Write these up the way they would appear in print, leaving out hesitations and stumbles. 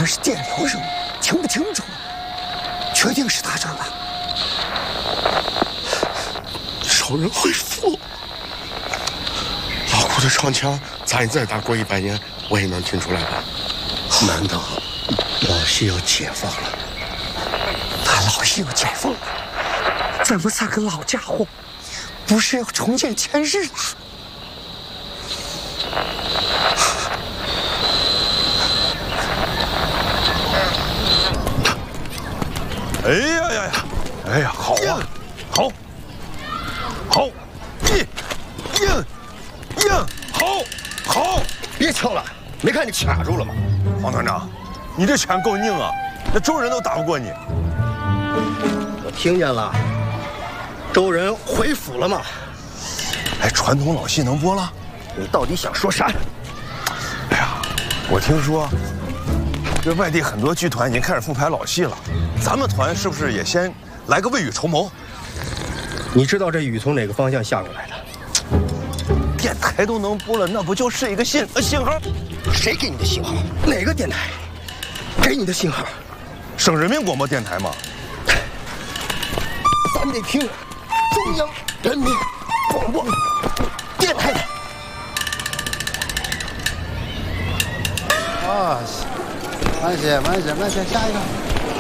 是电流声，听不清楚。确定是他这儿吧？ 少人恢复。老虎的唱腔，咱再打过100年，我也能听出来吧？ 难道老西要解放了？他老西要解放了，咱们3个老家伙，不是要重见前世了？ 哎呀呀呀！哎呀，好啊，好，好，好！ 别敲了，没看你卡住了吗？ 黄团长，你这拳够硬啊，那周人都打不过你。 我听见了，周人回府了吗？ 哎，传统老戏能播了？ 你到底想说啥？ 哎呀，我听说这外地很多剧团已经开始复排老戏了，咱们团是不是也先来个未雨绸缪？ 你知道这雨从哪个方向下过来的？ 电台都能播了，那不就是一个信号？ 谁给你的信号？哪个电台给你的信号？ 省人民广播电台嘛。 咱得听中央人民广播电台的。 啊，慢些，下一个。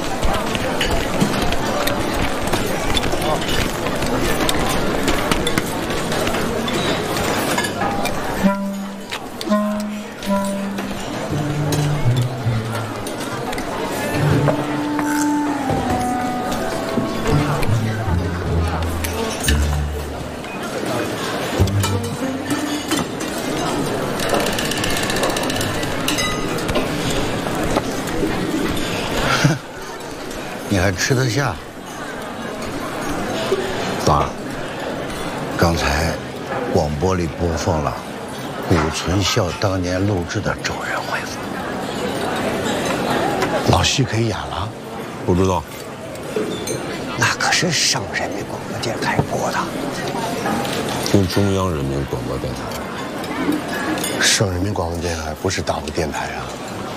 你还吃得下？爸，刚才广播里播放了谷存孝当年录制的《周人回府》， 老戏可以演了？ 不知道。 那可是省人民广播电台播的。 听中央人民广播电台。 省人民广播电台不是党的电台啊。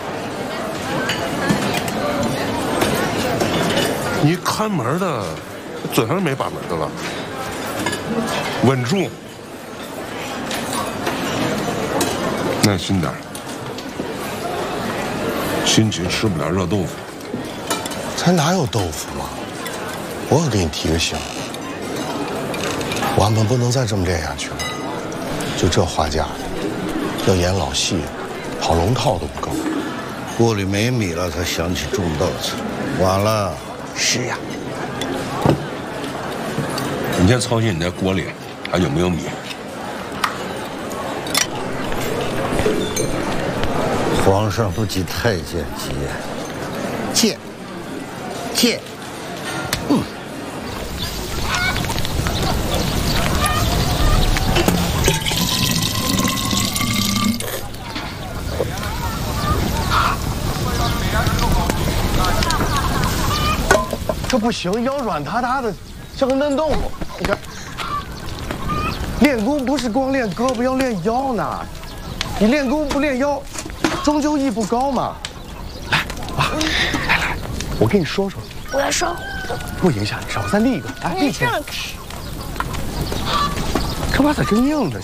你看门的，嘴上没把门的了，稳住，耐心点，心急吃不了热豆腐。 咱哪有豆腐嘛？我可给你提个醒，我们不能再这么练下去了。就这花价，要演老戏，跑龙套都不够。 锅里没米了，才想起种豆子，晚了。 是呀， 你先操心你那锅里还有没有米。 皇上不急太监急，见， 这不行，腰软塌塌的，像个嫩豆腐。你看，练功不是光练胳膊，要练腰呢。你练功不练腰，终究艺不高嘛。来，爸，来，我跟你说说。 我要烧。 不影响你烧，咱立一个，哎，立起来。这娃咋真硬呢？